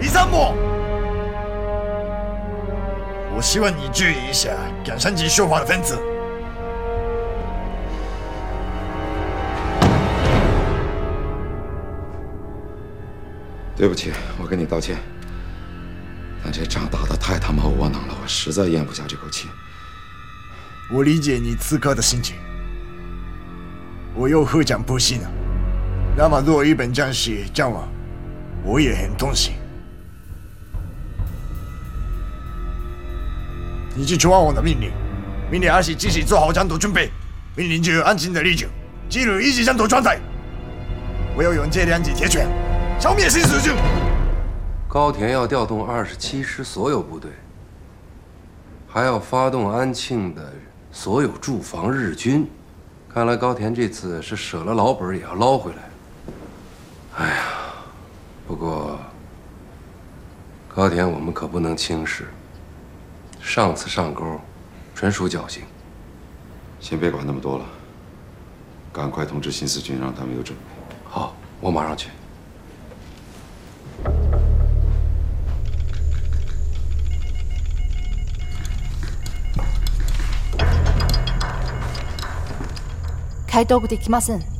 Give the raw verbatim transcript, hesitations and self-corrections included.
李三木，我希望你注意一下赶上级说话的分子。 对不起，我跟你道歉。但这仗打得太他妈窝囊了，我实在咽不下这口气。 我理解你此刻的心情，我又何尝不是呢？那么多日本战士战亡，我也很痛心。你去传我的命令，明天二十继续做好战斗准备，命令就安静的立正，记录一级战斗状态。我要用这两记铁拳消灭新四军。 高田要调动二十七师所有部队，还要发动安庆的所有驻防日军。看来高田这次是舍了老本也要捞回来。哎呀，不过高田我们可不能轻视。上次上钩，纯属侥幸。 先别管那么多了，赶快通知新四军，让他们有准备。 好，我马上去。 回答できません。